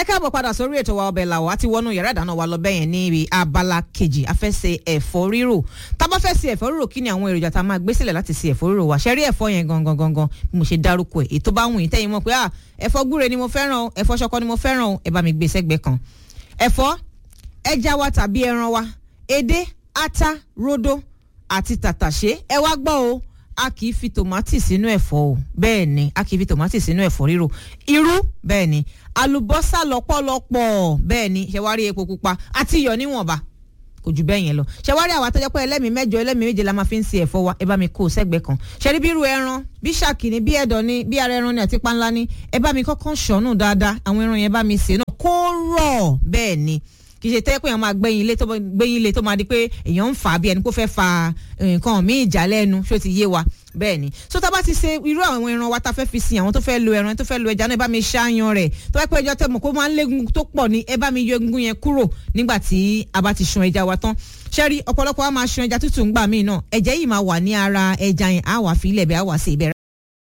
káàbọ̀ padà sórí ètò wa ọbẹ̀ làwọ̀ àti wọnú yàrá ìdáná wa lọ bẹ́yẹn ní abala kejì a fẹ́ ṣe ẹ̀fọ́ rírò tá bá fẹ́ ṣe ẹ̀fọ́ rírò kí ni àwọn èròjà tá máa gbé sílẹ̀ láti ṣe ẹ̀fọ́ rírò wa ṣẹ́rí ẹ̀fọ́ yẹn gangan bí mo ṣe dárúkọ ẹ̀ ètò bá wùn yín tẹ́yìn mọ̀ pé ẹ̀fọ́ gbúre ni mo fẹ́ràn ẹ̀fọ́ ṣọkọ ni mo fẹ́ràn ẹ bá mi gbé sẹ́gbẹ̀ẹ́ kan ẹ̀fọ́ ẹja wa tàbí ẹran wa edé ata rodo àti tàtàṣé ẹ wá gbọ́ o a kì í fi tòmátì sínú ẹ̀fọ́ o bẹ́ẹ̀ ni a kì í fi tòmátì sínú ẹ̀fọ́ rírò irú bẹ́ẹ̀ ni àlùbọ́sà lọ́pọ̀lọpọ̀ bẹ́ẹ̀ ni ṣẹ̀wárí epo pupa àti iyọ̀ níwọ̀nba kò jù bẹ́ẹ̀ yẹn lọ ṣẹ̀wárí àwọn àtọ́jọ́ pé ẹlẹ́mìí mẹ́jọ ẹlẹ́mìí méje la máa fi ń ṣe ẹ̀fọ́ wa ẹ bá mi kó o sẹ́gbẹ̀ẹ́ kan ṣẹ́rí bí irú ẹran bí ṣàkì ni bí ẹ̀dọ̀ ni bí ara ẹran ni àti panla ni ẹ bá mi kọ́kọ́ ṣọ̀nù dáadáa àwọn ẹran yẹn bá mi sè náà kó rọ̀ bẹ́ẹ̀ ni kì í ṣe tẹ́ pé èèyàn máa gbẹ́yìn ilé tó máa di pé èèyàn ń fà á bí ẹni kó fẹ́ fa nǹkan míì ìjà lẹ́nu ṣó ti yé wa bẹ́ẹ̀ ni so tá bá ti ṣe irú àwọn ẹran wa tá fẹ́ fi sin àwọn tó fẹ́ lo ẹran tó fẹ́ lo ẹja náà ẹ bá mi ṣáyan rẹ̀ tó bá pẹ́ ẹjọ́ tẹ́ mọ̀ kó máa ń légun tó pọ̀ ní ẹ bá mi yọ egungun yẹn kúrò nígbà tí a bá ti ṣan ẹja wa tán ṣẹ́rí ọ̀pọ̀lọpọ̀ wa máa ṣan ẹja tútù ńgbà míì náà ẹ̀jẹ̀ yìí máa wà ní ara ẹja yẹn á wà fi ilẹ̀ bẹ́ẹ̀ á wà sí ibẹ̀